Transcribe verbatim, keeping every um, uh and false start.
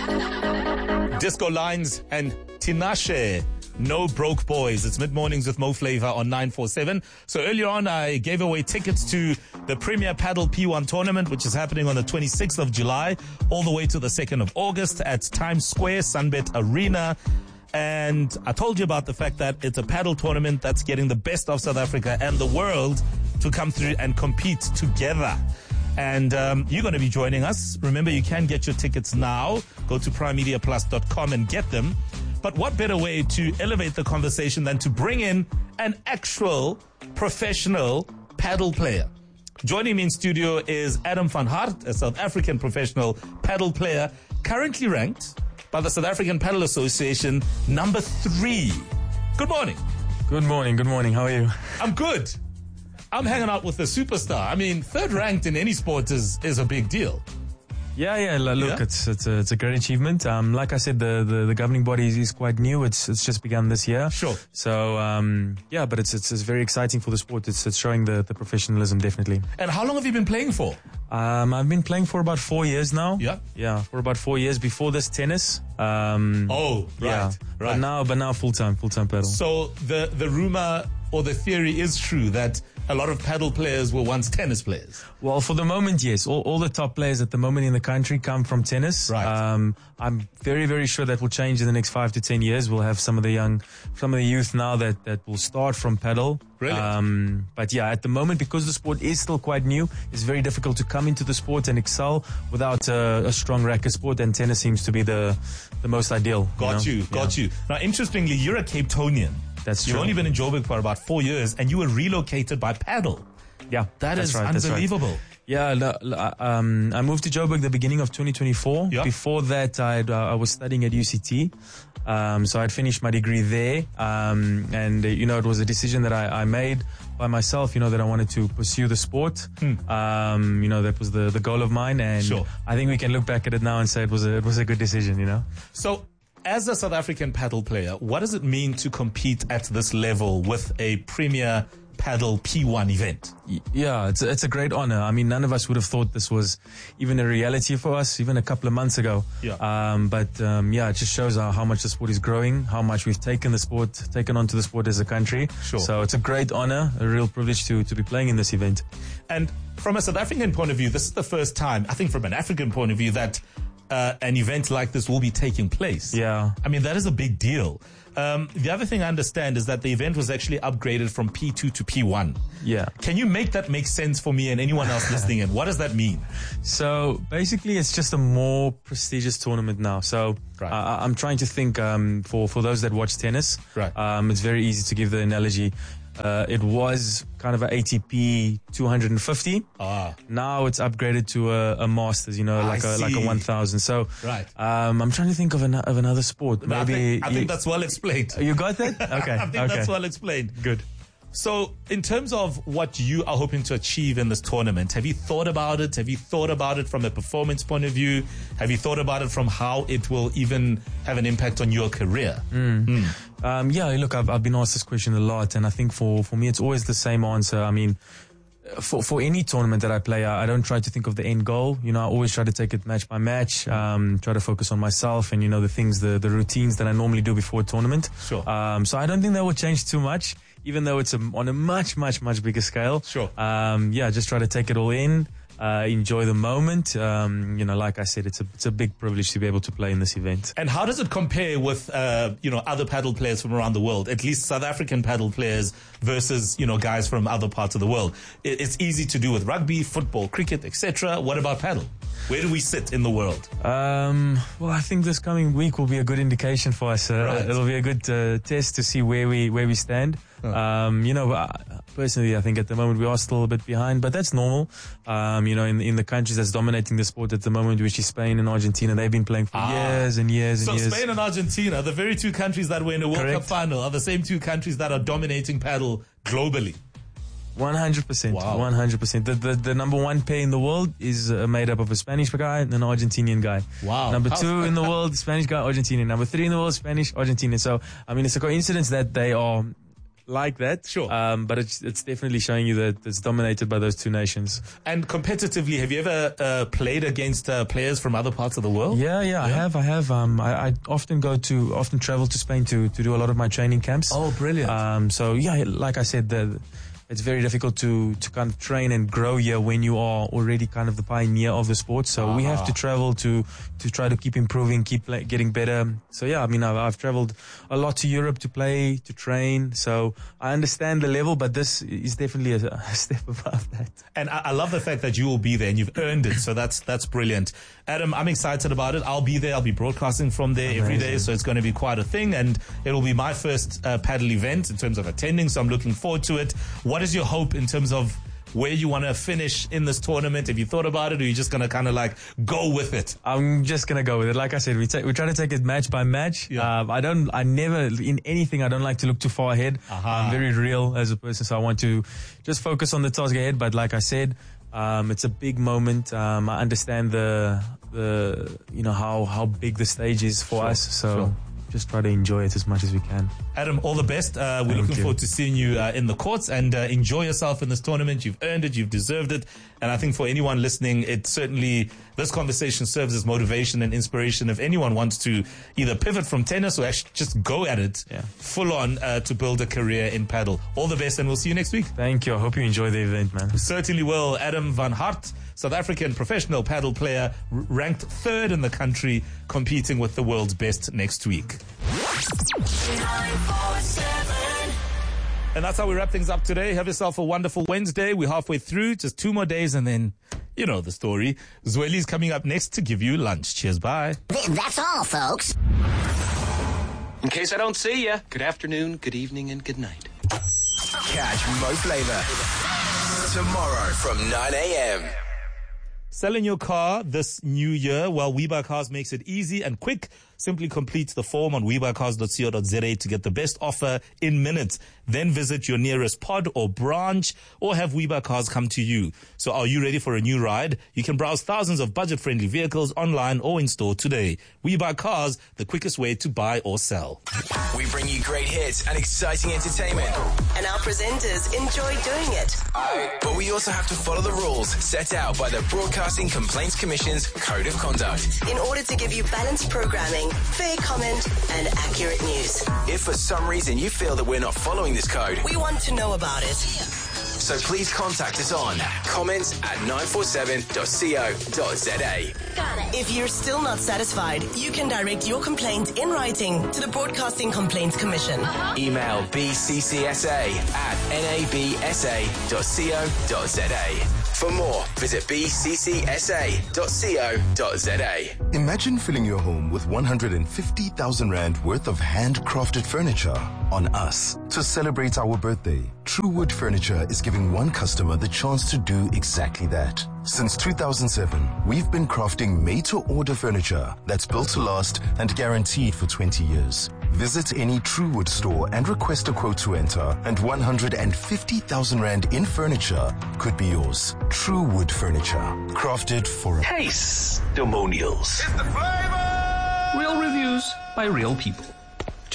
Disco Lines and Tinashe. No Broke Boys. It's Mid-Mornings with Mo Flavor on nine four seven. So earlier on, I gave away tickets to the Premier Paddle P one tournament, which is happening on the twenty-sixth of July, all the way to the second of August at Times Square, Sunbet Arena. And I told you about the fact that it's a paddle tournament that's getting the best of South Africa and the world to come through and compete together. And um, you're going to be joining us. Remember, you can get your tickets now. Go to prime media plus dot com and get them. But what better way to elevate the conversation than to bring in an actual professional paddle player? Joining me in studio is Adam van Hart, a South African professional paddle player, currently ranked by the South African Paddle Association number three. Good morning. Good morning. Good morning. How are you? I'm good. I'm hanging out with the superstar. I mean, third ranked in any sport is, is a big deal. Yeah, yeah. Look, Yeah? it's it's a, it's a great achievement. Um, like I said, the, the, the governing body is, is quite new. It's it's just begun this year. Sure. So um, yeah, but it's, it's it's very exciting for the sport. It's it's showing the, the professionalism definitely. And how long have you been playing for? Um, I've been playing for about four years now. Yeah? Yeah, for about four years. Before this, tennis. Um, Oh, right, yeah. right. But now, but now full time, full time paddle. So the, the rumor or the theory is true that a lot of paddle players were once tennis players. Well, for the moment, yes. All, all the top players at the moment in the country come from tennis. Right. Um, I'm very, very sure that will change in the next five to ten years. We'll have some of the young, some of the youth now that, that will start from paddle. Brilliant. Um, but yeah, at the moment, because the sport is still quite new, it's very difficult to come into the sport and excel without a, a strong racket sport, and tennis seems to be the, the most ideal. Got know? you, got Yeah. you. Now, interestingly, you're a Cape Townian. That's You've true. only been in Joburg for about four years, and you were relocated by paddle. Yeah, That that's is right, that's right. unbelievable. Yeah, l- l- um, I moved to Joburg the beginning of twenty twenty-four. Yeah. Before that, I'd, uh, I was studying at U C T. Um, so I'd finished my degree there. Um, and, uh, you know, it was a decision that I, I made by myself, you know, that I wanted to pursue the sport. Um, you know, that was the, the goal of mine. And Sure. I think we can look back at it now and say it was a, it was a good decision, you know. So, as a South African paddle player, what does it mean to compete at this level with a Premier Paddle P one event? Y- Yeah, it's a, it's a great honor. I mean, none of us would have thought this was even a reality for us even a couple of months ago. Yeah. Um, but um, yeah, it just shows how, how much the sport is growing, how much we've taken the sport, taken onto the sport as a country. Sure. So it's a great honor, a real privilege to to be playing in this event. And from a South African point of view, this is the first time, I think from an African point of view, that uh, an event like this will be taking place. Yeah. I mean, that is a big deal. Um, the other thing I understand is that the event was actually upgraded from P two to P one. Yeah. Can you make that make sense for me and anyone else listening in? What does that mean? So basically, it's just a more prestigious tournament now. So Right. uh, I'm trying to think um, for for those that watch tennis. Right. Um, it's very easy to give the analogy. Uh, it was kind of a A T P two hundred fifty. Ah. Now it's upgraded to a, a Masters. You know, I like a like a see. one thousand. So Right. Um, I'm trying to think of an, of another sport. No, I Maybe think, I you, think that's well explained. you got that. Okay. I think okay. that's well explained. Good. So, in terms of what you are hoping to achieve in this tournament, have you thought about it? Have you thought about it from a performance point of view? Have you thought about it from how it will even have an impact on your career? Um, yeah, look, I've, I've been asked this question a lot, and I think for, for me, it's always the same answer. I mean, for, for any tournament that I play, I, I don't try to think of the end goal. You know, I always try to take it match by match, um, try to focus on myself and, you know, the things, the, the routines that I normally do before a tournament. Sure. Um, so I don't think that will change too much, even though it's a, on a much, much, much bigger scale. Sure. Um, yeah, just try to take it all in. Uh, enjoy the moment. Um, you know, like I said, it's a it's a big privilege to be able to play in this event. And how does it compare with, uh, you know, other paddle players from around the world, at least South African paddle players versus, you know, guys from other parts of the world? It, it's easy to do with rugby, football, cricket, et cetera. What about paddle? Where do we sit in the world? Um, well, I think this coming week will be a good indication for us. Uh, Right. It'll be a good uh, test to see where we where we stand. Um, you know, uh, personally, I think at the moment we are still a bit behind, but that's normal. Um, you know, in in the countries that's dominating the sport at the moment, which is Spain and Argentina, they've been playing for Ah. years and years and So years. Spain and Argentina, the very two countries that were in a World Correct. Cup final, are the same two countries that are dominating paddle globally. One hundred percent. Wow. One hundred percent. The the the number one pair in the world is uh, made up of a Spanish guy and an Argentinian guy. Wow. Number How- two in the world, Spanish guy, Argentinian. Number three in the world, Spanish, Argentinian. So I mean, it's a coincidence that they are like that. Sure. Um, but it's it's definitely showing you that it's dominated by those two nations. And competitively, have you ever uh, played against uh, players from other parts of the world? Yeah, yeah, yeah, I have. I have. Um, I, I often go to, often travel to Spain to, to do a lot of my training camps. Oh, brilliant. Um, so yeah, like I said, the, it's very difficult to, to kind of train and grow here when you are already kind of the pioneer of the sport. So ah. we have to travel to, to try to keep improving, keep play, getting better. So yeah, I mean, I've, I've traveled a lot to Europe to play, to train. So I understand the level, but this is definitely a, a step above that. And I, I love the fact that you will be there and you've earned it. So that's, that's brilliant. Adam, I'm excited about it. I'll be there. I'll be broadcasting from there Amazing. every day. So it's going to be quite a thing. And it'll be my first uh, paddle event in terms of attending. So I'm looking forward to it. What is your hope in terms of where you want to finish in this tournament? Have you thought about it, or are you just going to kind of like go with it? I'm just going to go with it. Like I said, we take, we try to take it match by match. Yeah. Uh, I don't, I never, in anything, I don't like to look too far ahead. Uh-huh. I'm very real as a person, so I want to just focus on the task ahead. But like I said, um, it's a big moment. Um, I understand the, the, you know, how, how big the stage is for sure. us. So. Sure. Just try to enjoy it as much as we can. Adam, all the best. Uh, we're Thank looking you. forward to seeing you uh, in the courts, and uh, enjoy yourself in this tournament. You've earned it. You've deserved it. And I think for anyone listening, it certainly, this conversation serves as motivation and inspiration if anyone wants to either pivot from tennis or actually just go at it yeah. full on uh, to build a career in paddle. All the best, and we'll see you next week. Thank you. I hope you enjoy the event, man. We certainly will. Adam van Hart, South African professional paddle player, r- ranked third in the country, competing with the world's best next week. And that's how we wrap things up today. Have yourself a wonderful Wednesday. We're halfway through, just two more days, and then you know the story. Zweli's coming up next to give you lunch. Cheers, bye. That's all, folks. In case I don't see you, good afternoon, good evening, and good night. Catch Mo Flava tomorrow from nine a.m. Selling your car this new year? Well, WeBuyCars makes it easy and quick. Simply complete the form on we buy cars dot co dot za to get the best offer in minutes. Then visit your nearest pod or branch, or have WeBuyCars come to you. So are you ready for a new ride? You can browse thousands of budget-friendly vehicles online or in store today. WeBuyCars, the quickest way to buy or sell. We bring you great hits and exciting entertainment. And our presenters enjoy doing it. But we also have to follow the rules set out by the Broadcasting Complaints Commission's Code of Conduct. In order to give you balanced programming, fair comment, and accurate news. If for some reason you feel that we're not following this code, we want to know about it. So please contact us on comments at nine four seven dot co dot za. If you're still not satisfied, you can direct your complaint in writing to the Broadcasting Complaints Commission. Uh-huh. Email b c c s a at n a b s a dot co dot za. For more, visit b c c s a dot co dot za. Imagine filling your home with one hundred fifty thousand rand worth of handcrafted furniture on us. To celebrate our birthday, Truewood Furniture is giving one customer the chance to do exactly that. Since two thousand seven, we've been crafting made-to-order furniture that's built to last and guaranteed for twenty years. Visit any Truewood store and request a quote to enter, and one hundred fifty thousand rand in furniture could be yours. Truewood Furniture, crafted for a Testimonials. It's the flavor! Real reviews by real people.